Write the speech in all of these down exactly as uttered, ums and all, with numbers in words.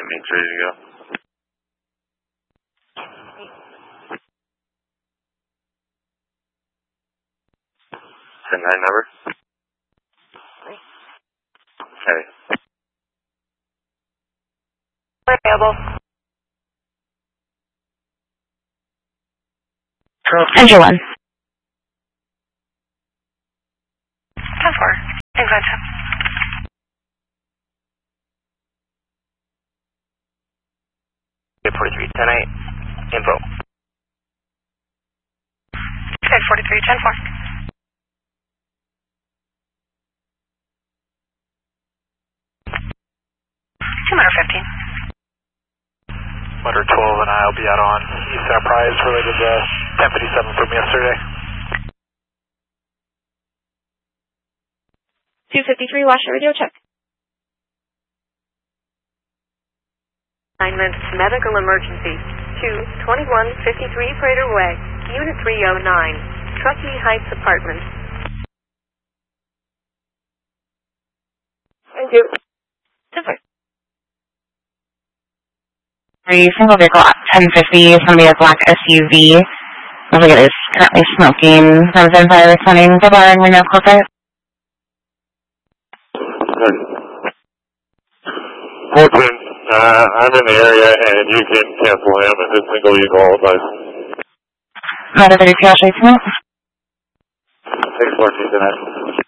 Means ready to go. ten nine number? Okay. Available. Enter one. ten four. Invention. forty-three, ten eight. Info. Okay, forty-three, ten four. two hundred fifteen. Motor twelve and I'll be out on East Enterprise related to ten fifty-seven from yesterday. two fifty-three, Washer radio check. Assignment medical emergency. two twenty-one fifty-three Prater Way, Unit three oh nine, Truckee Heights Apartments. Thank you. Super. Three single vehicle ten fifty is going to be a black S U V. Looks like it is currently smoking. Resident fire responding to bar and window closer. Fortune, uh, I'm in the area and you can cancel him if it's single vehicle advice. Another thirty P L tracing it. six fourteen tonight.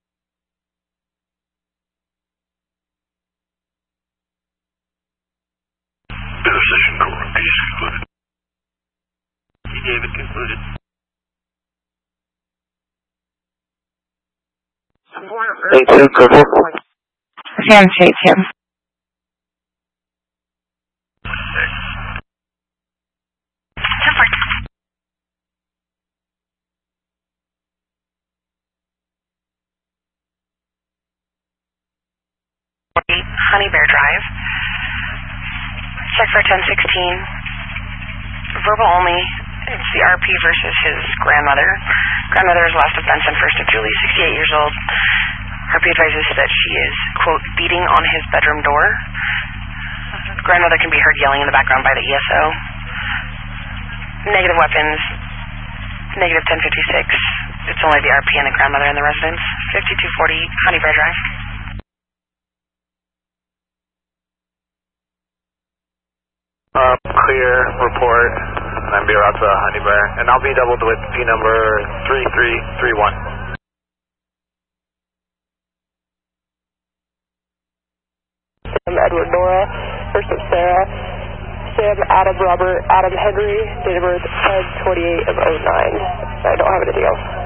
Intersection core piece concluded. David concluded. eight two, Crystal. Sam Chase here. ten four. Honey Bear Drive. Check for ten sixteen. Verbal only. It's the R P versus his grandmother. Grandmother is last of Benson, first of Julie, sixty-eight years old. R P advises that she is, quote, beating on his bedroom door. Grandmother can be heard yelling in the background by the E S O. Negative weapons. Negative ten fifty-six. It's only the R P and the grandmother in the residence. fifty-two forty Honey Bear Drive. Uh, clear report, and I'm be out to Honey Bear, and I'll be doubled with P number three three three one. Sam Edward Nora, first of Sarah, Sam Adam Robert Adam Henry, date of birth ten twenty-eight of oh nine. I don't have anything else.